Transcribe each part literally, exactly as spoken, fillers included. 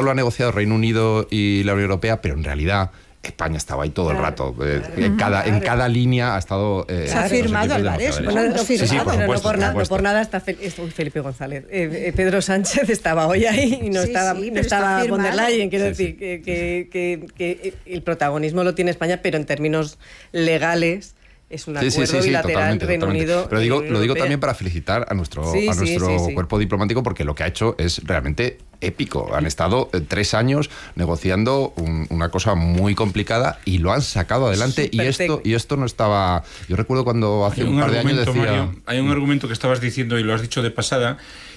tratado lo ha negociado Reino Unido y la Unión Europea, pero en realidad España estaba ahí todo claro, el rato. Eh, claro, en, cada, claro. en cada línea ha estado... Eh, Se ha firmado Álvarez. Bueno, no, sí, sí, por no, supuesto, por, na, por no por nada está Fe, Felipe González. Eh, eh, Pedro Sánchez estaba hoy ahí y no sí, estaba, sí, no estaba von der Leyen. Quiero sí, decir sí. Que, que, que, que el protagonismo lo tiene España, pero en términos legales... Es un acuerdo sí, sí, sí, bilateral totalmente, Reino totalmente. Unido. Pero digo, lo digo también para felicitar a nuestro, sí, a nuestro sí, sí, sí. cuerpo diplomático, porque lo que ha hecho es realmente épico. Han estado eh, tres años negociando un, una cosa muy complicada y lo han sacado adelante. Y esto, y esto no estaba... Yo recuerdo cuando hace un, un par de años decía... Mario, hay un argumento que estabas diciendo y lo has dicho de pasada.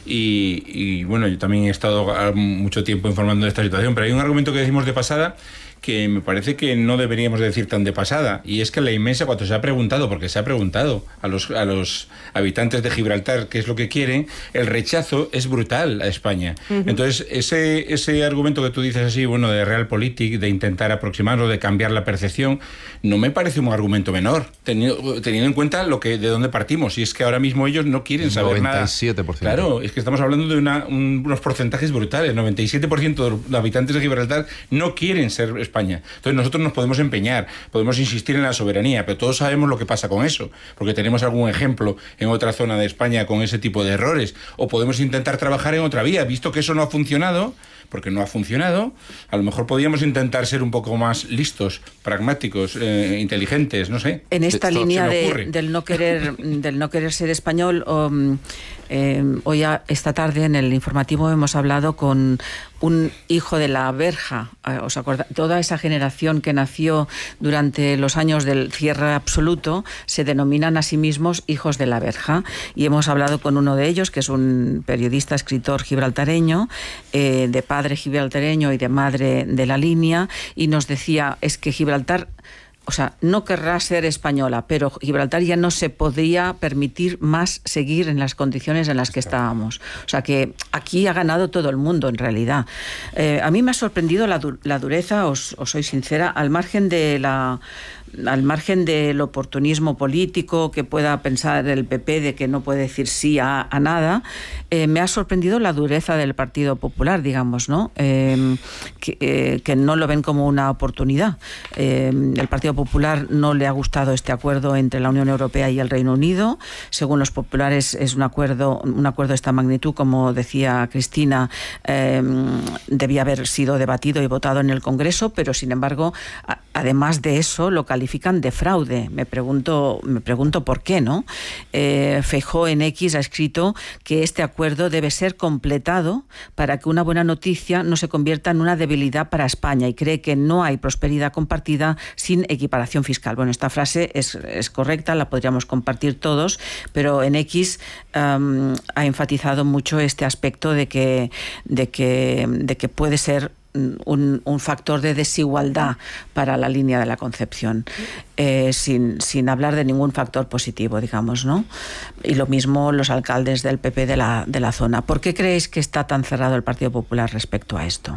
Y, y bueno, yo también he estado mucho tiempo informando de esta situación, pero hay un argumento que decimos de pasada que me parece que no deberíamos decir tan de pasada, y es que la inmensa, cuando se ha preguntado, porque se ha preguntado a los, a los habitantes de Gibraltar qué es lo que quieren, el rechazo es brutal a España. Uh-huh. Entonces, ese, ese argumento que tú dices así, bueno, de realpolitik, de intentar aproximarlo, de cambiar la percepción, no me parece un argumento menor, teniendo, teniendo en cuenta lo que de dónde partimos, y es que ahora mismo ellos no quieren saber noventa y siete por ciento. Nada. Claro, es que estamos hablando de una, un, unos porcentajes brutales, noventa y siete por ciento de los habitantes de Gibraltar no quieren ser España. Entonces nosotros nos podemos empeñar, podemos insistir en la soberanía, pero todos sabemos lo que pasa con eso, porque tenemos algún ejemplo en otra zona de España con ese tipo de errores, o podemos intentar trabajar en otra vía, visto que eso no ha funcionado, porque no ha funcionado, a lo mejor podríamos intentar ser un poco más listos, pragmáticos, eh, inteligentes, no sé. En esta Esto línea de, del no querer del no querer ser español, um, eh, hoy a, esta tarde en el informativo hemos hablado con un hijo de la verja, ¿os acordáis? Toda esa generación que nació durante los años del cierre absoluto se denominan a sí mismos hijos de la verja, y hemos hablado con uno de ellos, que es un periodista, escritor gibraltareño, eh, de padre gibraltareño y de madre de la línea, y nos decía, es que Gibraltar... O sea, no querrá ser española, pero Gibraltar ya no se podía permitir más seguir en las condiciones en las que estábamos. O sea, que aquí ha ganado todo el mundo, en realidad. Eh, a mí me ha sorprendido la, du- la dureza, os, os soy sincera, al margen de la... al margen del oportunismo político que pueda pensar el P P de que no puede decir sí a, a nada, eh, me ha sorprendido la dureza del Partido Popular, digamos, ¿no? Eh, que, eh, que no lo ven como una oportunidad. Eh, el Partido Popular no le ha gustado este acuerdo entre la Unión Europea y el Reino Unido. Según los populares es un acuerdo, un acuerdo de esta magnitud, como decía Cristina, eh, debía haber sido debatido y votado en el Congreso, pero sin embargo, a, además de eso, lo califican de fraude. Me pregunto, me pregunto por qué, ¿no? Eh, Feijóo en X ha escrito que este acuerdo debe ser completado para que una buena noticia no se convierta en una debilidad para España, y cree que no hay prosperidad compartida sin equiparación fiscal. Bueno, esta frase es, es correcta, la podríamos compartir todos, pero en X um, ha enfatizado mucho este aspecto de que, de que, de que puede ser Un, un factor de desigualdad para la línea de la Concepción, eh, sin, sin hablar de ningún factor positivo, digamos, ¿no? Y lo mismo los alcaldes del P P de la, de la zona. ¿Por qué creéis que está tan cerrado el Partido Popular respecto a esto?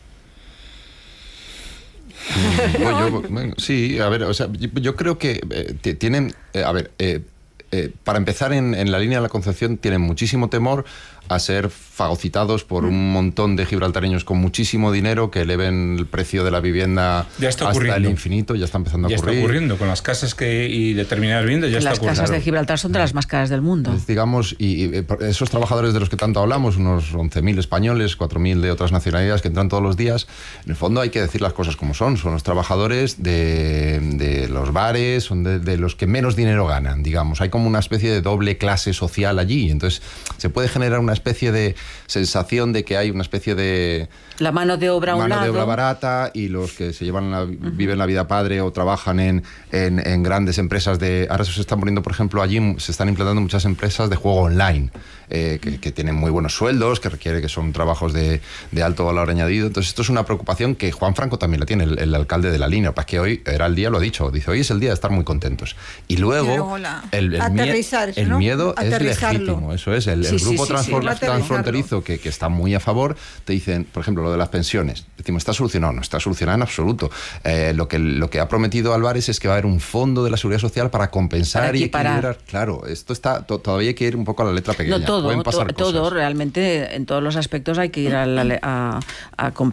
Bueno, yo, bueno, sí, a ver, o sea, yo, yo creo que eh, tienen, eh, a ver, eh, eh, para empezar en, en la línea de la Concepción tienen muchísimo temor a ser fagocitados por un montón de gibraltareños con muchísimo dinero que eleven el precio de la vivienda hasta el infinito. Ya está empezando a ya ocurrir. Ya está ocurriendo con las casas que y determinadas viviendas. Ya las está ocurriendo. Casas de Gibraltar son de las más caras del mundo. Es, digamos, y, y esos trabajadores de los que tanto hablamos, unos once mil españoles, cuatro mil de otras nacionalidades que entran todos los días, en el fondo hay que decir las cosas como son. Son los trabajadores de, de los bares, son de, de los que menos dinero ganan, digamos. Hay como una especie de doble clase social allí. Entonces se puede generar una especie de sensación de que hay una especie de... La mano de obra a un mano lado. de obra barata, y los que se llevan la, uh-huh. viven la vida padre o trabajan en, en, en grandes empresas de... Ahora se están poniendo, por ejemplo, allí se están implantando muchas empresas de juego online, eh, que, que tienen muy buenos sueldos, que requiere que son trabajos de, de alto valor añadido. Entonces esto es una preocupación que Juan Franco también la tiene, el, el alcalde de la línea, para que hoy era el día, lo ha dicho, dice, hoy es el día de estar muy contentos. Y luego, y luego la... el, el, Aterrizar, mie- el ¿no? miedo es legítimo, eso es, el, sí, el grupo sí, sí, transfor- sí, transfronterizo que, que está muy a favor, te dicen, por ejemplo, lo de las pensiones. Decimos, ¿está solucionado? No está solucionado en absoluto. Eh, lo, que, lo que ha prometido Álvarez es que va a haber un fondo de la seguridad social para compensar para y equilibrar. Claro, esto está to, todavía hay que ir un poco a la letra pequeña. No, todo, Pueden pasar to, cosas. todo, realmente, en todos los aspectos hay que ir a, la, a, a